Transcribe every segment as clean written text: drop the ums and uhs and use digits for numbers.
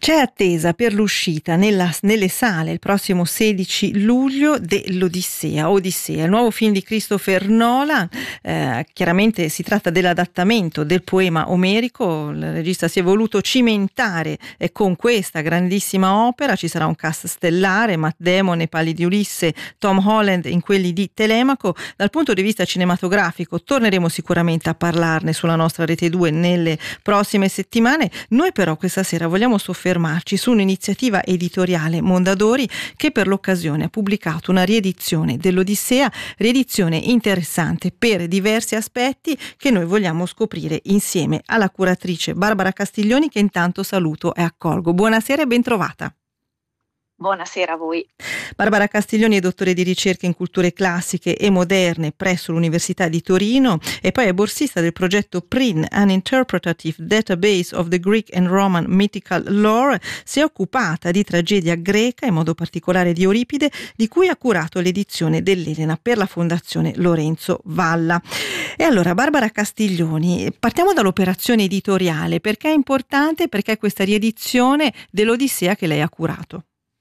C'è attesa per l'uscita nelle sale il prossimo 16 luglio dell'Odissea, il nuovo film di Christopher Nolan. Chiaramente si tratta dell'adattamento del poema omerico. Il regista si è voluto cimentare con questa grandissima opera. Ci sarà un cast stellare: Matt Damon nei panni di Ulisse, Tom Holland in quelli di Telemaco. Dal punto di vista cinematografico torneremo sicuramente a parlarne sulla nostra Rete 2 nelle prossime settimane. Noi però questa sera vogliamo soffermarci su un'iniziativa editoriale, Mondadori, che per l'occasione ha pubblicato una riedizione dell'Odissea, riedizione interessante per diversi aspetti che noi vogliamo scoprire insieme alla curatrice Barbara Castiglioni, che intanto saluto e accolgo. Buonasera e bentrovata. Buonasera a voi. Barbara Castiglioni è dottore di ricerca in culture classiche e moderne presso l'Università di Torino e poi è borsista del progetto PRIN, An Interpretative Database of the Greek and Roman Mythical Lore. Si è occupata di tragedia greca, in modo particolare di Euripide, di cui ha curato l'edizione dell'Elena per la Fondazione Lorenzo Valla. E allora, Barbara Castiglioni, partiamo dall'operazione editoriale. Perché è importante? Perché questa riedizione dell'Odissea che lei ha curato?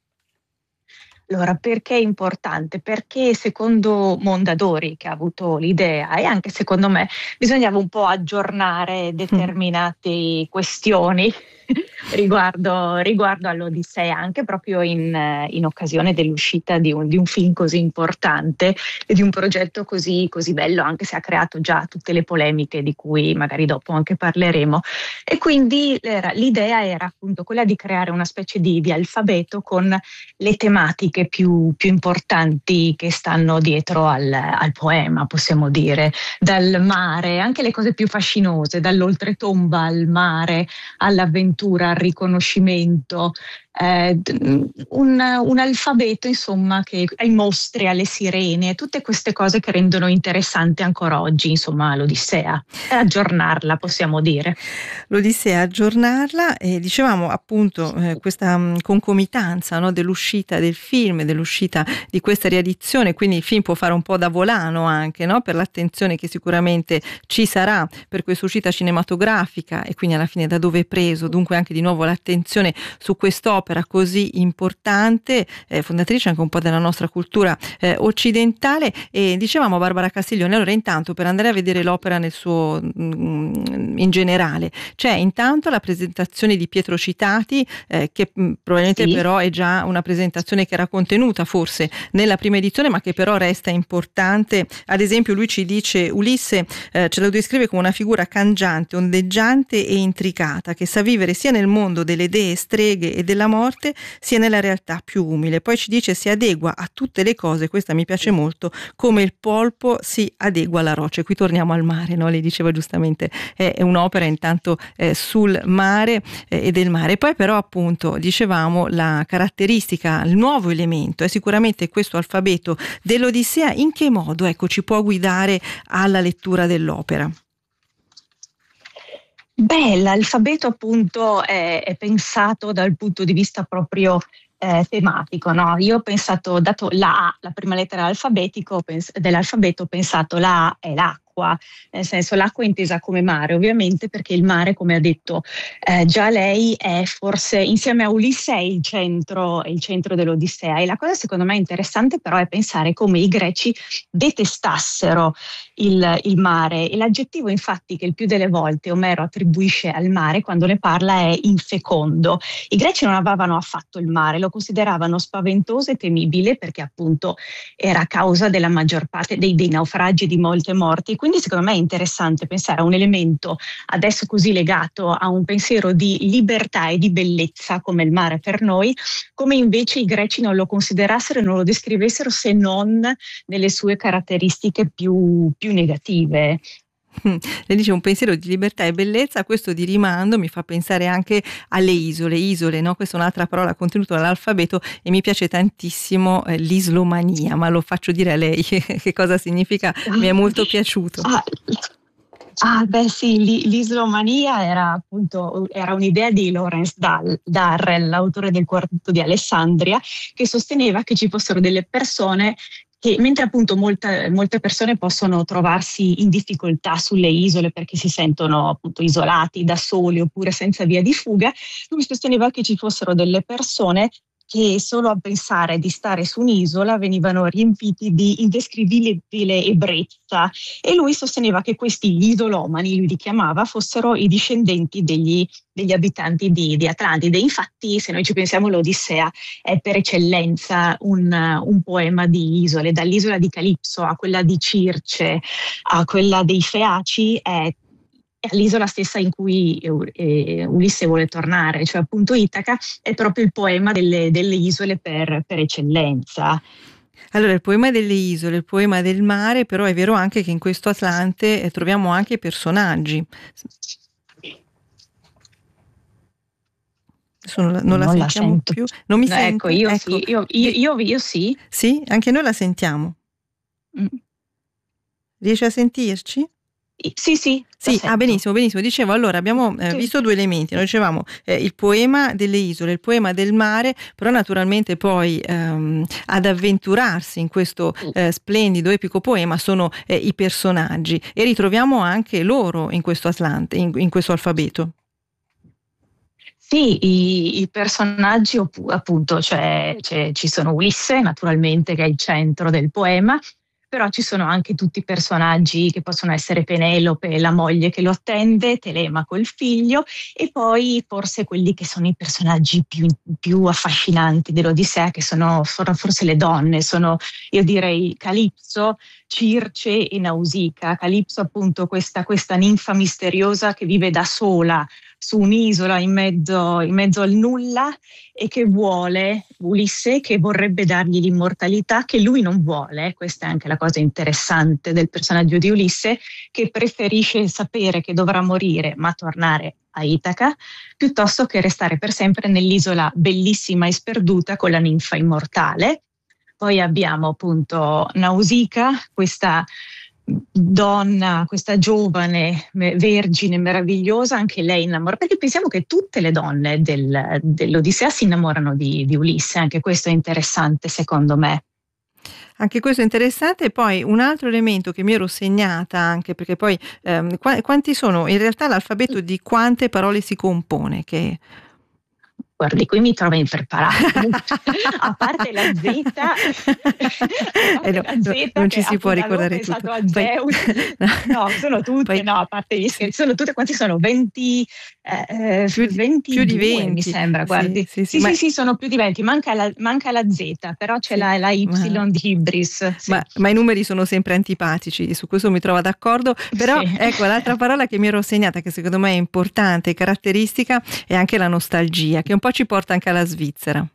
Allora, perché è importante? Perché secondo Mondadori, che ha avuto l'idea, e anche secondo me, bisognava un po' aggiornare determinate questioni riguardo all'Odissea, anche proprio in occasione dell'uscita di un film così importante e di un progetto così bello, anche se ha creato già tutte le polemiche di cui magari dopo anche parleremo. E quindi l'idea era appunto quella di creare una specie di alfabeto con le tematiche più importanti che stanno dietro al poema, possiamo dire, dal mare, anche le cose più fascinose, dall'oltretomba al mare, all'avventura, al riconoscimento, un alfabeto insomma che ai mostri, alle sirene, tutte queste cose che rendono interessante ancora oggi insomma l'Odissea, e aggiornarla, possiamo dire. L'Odissea, aggiornarla, e dicevamo appunto questa concomitanza, no, dell'uscita del film, dell'uscita di questa riedizione, quindi il film può fare un po' da volano anche, no, per l'attenzione che sicuramente ci sarà per questa uscita cinematografica, e quindi alla fine da dove è preso, dunque anche di nuovo l'attenzione su quest'opera così importante, fondatrice anche un po' della nostra cultura occidentale. E dicevamo, Barbara Castiglioni, allora intanto per andare a vedere l'opera nel suo in generale c'è intanto la presentazione di Pietro Citati, che probabilmente Sì. però è già una presentazione che era contenuta forse nella prima edizione, ma che però resta importante. Ad esempio lui ci dice: Ulisse ce lo descrive come una figura cangiante, ondeggiante e intricata, che sa vivere sia nel mondo delle dee, streghe e della morte, sia nella realtà più umile. Poi ci dice: si adegua a tutte le cose, questa mi piace molto, come il polpo si adegua alla roccia. E qui torniamo al mare, no? Lei diceva giustamente, è un'opera intanto sul mare e del mare. Poi però appunto dicevamo la caratteristica, il nuovo elemento è sicuramente questo alfabeto dell'Odissea. In che modo, ecco, ci può guidare alla lettura dell'opera? Beh, l'alfabeto appunto è pensato dal punto di vista proprio tematico, no? Io ho pensato, dato la A, la prima lettera dell'alfabeto, ho pensato la A è l'acqua, nel senso l'acqua è intesa come mare, ovviamente, perché il mare, come ha detto già lei, è forse insieme a Ulisse è il centro dell'Odissea. E la cosa secondo me interessante però è pensare come i greci detestassero il mare, e l'aggettivo infatti che il più delle volte Omero attribuisce al mare quando ne parla è infecondo. I greci non amavano affatto il mare, lo consideravano spaventoso e temibile perché appunto era causa della maggior parte dei naufragi e di molte morti. Quindi secondo me è interessante pensare a un elemento adesso così legato a un pensiero di libertà e di bellezza come il mare per noi, come invece i greci non lo considerassero e non lo descrivessero se non nelle sue caratteristiche più negative. Lei dice un pensiero di libertà e bellezza. Questo di rimando mi fa pensare anche alle isole, no? Questa è un'altra parola contenuta nell'alfabeto e mi piace tantissimo l'islomania, ma lo faccio dire a lei che cosa significa, mi è molto piaciuto. Beh sì, l'islomania era un'idea di Lawrence Darrell, l'autore del Quartetto di Alessandria, che sosteneva che ci fossero delle persone che mentre appunto molte persone possono trovarsi in difficoltà sulle isole perché si sentono appunto isolati, da soli oppure senza via di fuga, lui sosteneva che ci fossero delle persone che solo a pensare di stare su un'isola venivano riempiti di indescrivibile ebbrezza, e lui sosteneva che questi, gli idolomani, lui li chiamava, fossero i discendenti degli abitanti di Atlantide. Infatti, se noi ci pensiamo, l'Odissea è per eccellenza un poema di isole, dall'isola di Calipso a quella di Circe a quella dei Feaci, è l'isola stessa in cui Ulisse vuole tornare, cioè appunto Itaca è proprio il poema delle isole per eccellenza. Allora, il poema delle isole, il poema del mare, però è vero anche che in questo Atlante troviamo anche personaggi. Non la sentiamo più. Non mi sente? Ecco, io sì, io sì. Sì, anche noi la sentiamo. Riesci a sentirci? Sì, sì. Sì, benissimo. Dicevo, allora abbiamo visto due elementi. Noi dicevamo il poema delle isole, il poema del mare, però naturalmente poi ad avventurarsi in questo splendido, epico poema sono i personaggi, e ritroviamo anche loro in questo Atlante, in questo alfabeto. Sì, i personaggi appunto, ci sono Ulisse naturalmente, che è il centro del poema, però ci sono anche tutti i personaggi che possono essere Penelope, la moglie che lo attende, Telemaco il figlio, e poi forse quelli che sono i personaggi più affascinanti dell'Odissea, che sono forse le donne, sono, io direi, Calipso, Circe e Nausicaa. Calipso appunto questa ninfa misteriosa che vive da sola su un'isola in mezzo al nulla, e che vuole Ulisse, che vorrebbe dargli l'immortalità, che lui non vuole. Questa è anche la cosa interessante del personaggio di Ulisse, che preferisce sapere che dovrà morire ma tornare a Itaca piuttosto che restare per sempre nell'isola bellissima e sperduta con la ninfa immortale. Poi abbiamo appunto Nausicaa, questa donna, questa giovane vergine meravigliosa, anche lei innamora, perché pensiamo che tutte le donne dell'Odissea si innamorano di Ulisse. Anche questo è interessante, secondo me. Anche questo è interessante. Poi un altro elemento che mi ero segnata, anche perché poi quanti sono in realtà l'alfabeto, di quante parole si compone? Che Guardi, qui mi trovo impreparata. A parte la Z, non ci si può ricordare tutto. A Zeus. No, sono tutte, no, a parte gli scherzi, sono tutte. Quanti sono? 20, più di 20 mi sembra, guardi. Sì, sono più di 20, manca la Z, però c'è la Y di Ibris. Sì. Ma i numeri sono sempre antipatici, su questo mi trovo d'accordo, però sì. Ecco, l'altra parola che mi ero segnata, che secondo me è importante e caratteristica, è anche la nostalgia, che un po' ci porta anche alla Svizzera.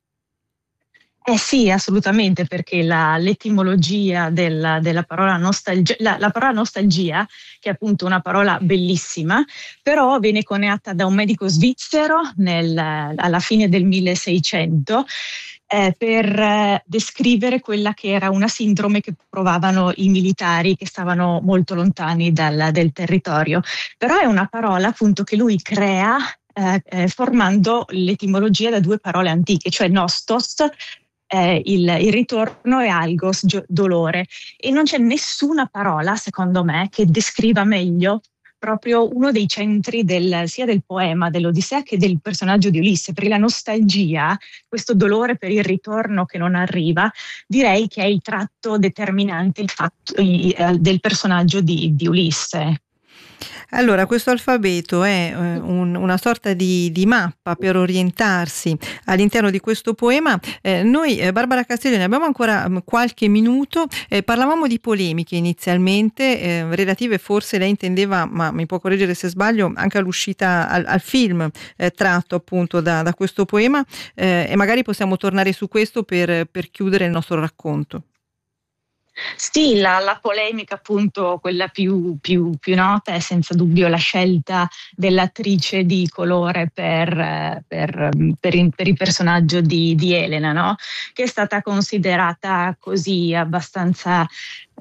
Sì, assolutamente, perché l'etimologia della parola nostalgia, la parola nostalgia, che è appunto una parola bellissima, però viene coniata da un medico svizzero alla fine del 1600 per descrivere quella che era una sindrome che provavano i militari che stavano molto lontani del territorio. Però è una parola appunto che lui crea formando l'etimologia da due parole antiche, cioè nostos, il ritorno, e algos, dolore, e non c'è nessuna parola, secondo me, che descriva meglio proprio uno dei centri sia del poema dell'Odissea che del personaggio di Ulisse, perché la nostalgia, questo dolore per il ritorno che non arriva, direi che è il tratto determinante del personaggio di Ulisse. Allora, questo alfabeto è una sorta di mappa per orientarsi all'interno di questo poema. Noi, Barbara Castiglione, abbiamo ancora qualche minuto. Parlavamo di polemiche inizialmente, relative, forse lei intendeva, ma mi può correggere se sbaglio, anche all'uscita al film tratto appunto da questo poema, e magari possiamo tornare su questo per chiudere il nostro racconto. Sì, la polemica appunto, quella più nota, è senza dubbio la scelta dell'attrice di colore per il personaggio di Elena, no? Che è stata considerata così abbastanza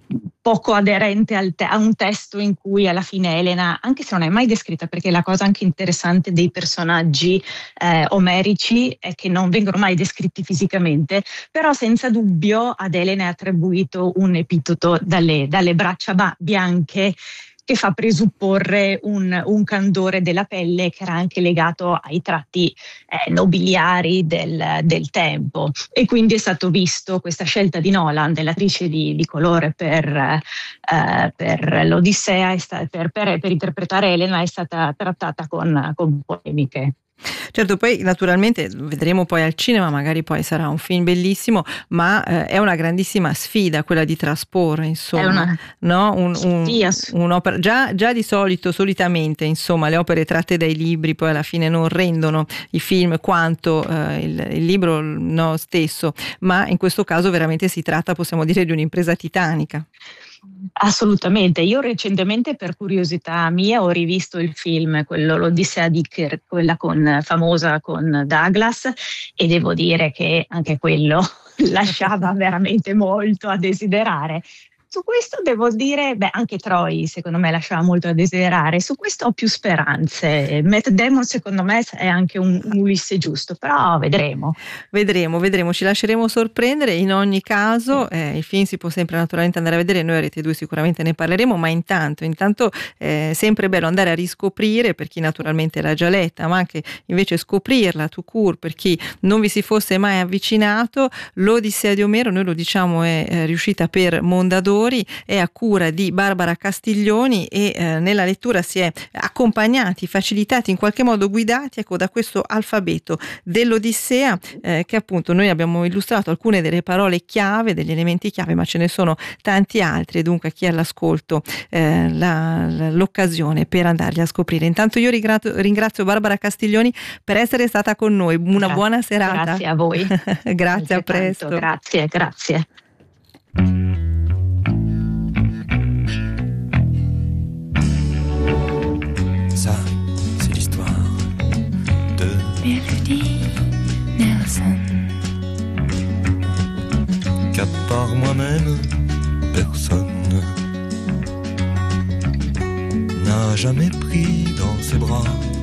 poco aderente a un testo in cui alla fine Elena, anche se non è mai descritta, perché la cosa anche interessante dei personaggi omerici è che non vengono mai descritti fisicamente, però senza dubbio ad Elena è attribuito un epiteto dalle braccia bianche, che fa presupporre un candore della pelle che era anche legato ai tratti nobiliari del tempo, e quindi è stato visto questa scelta di Nolan dell'attrice di colore per l'Odissea, per interpretare Elena, è stata trattata con polemiche. Certo, poi naturalmente vedremo poi al cinema, magari poi sarà un film bellissimo, ma è una grandissima sfida quella di trasporre, insomma, no? Un'opera, già solitamente, insomma, le opere tratte dai libri poi alla fine non rendono i film quanto il libro stesso, ma in questo caso veramente si tratta, possiamo dire, di un'impresa titanica. Assolutamente, io recentemente per curiosità mia ho rivisto il film, l'Odissea di Kirk, quella famosa con Douglas, e devo dire che anche quello lasciava veramente molto a desiderare. Su questo devo dire, anche Troy secondo me lasciava molto a desiderare, su questo ho più speranze. Matt Damon secondo me è anche un Ulisse giusto, però vedremo, ci lasceremo sorprendere. In ogni caso il film si può sempre naturalmente andare a vedere, noi a Rete 2 sicuramente ne parleremo, ma intanto è sempre bello andare a riscoprire, per chi naturalmente l'ha già letta, ma anche invece scoprirla tout court per chi non vi si fosse mai avvicinato. L'Odissea di Omero, noi lo diciamo, è riuscita per Mondadori, è a cura di Barbara Castiglioni e nella lettura si è accompagnati, facilitati, in qualche modo guidati, da questo alfabeto dell'Odissea, che appunto noi abbiamo illustrato alcune delle parole chiave, degli elementi chiave, ma ce ne sono tanti altri, e dunque a chi è all'ascolto l'occasione per andarli a scoprire. Intanto io ringrazio Barbara Castiglioni per essere stata con noi, una buona serata. Grazie a voi. Grazie, a presto. Grazie. Ça, c'est l'histoire de Mélodie Nelson. Qu'à part moi-même, personne n'a jamais pris dans ses bras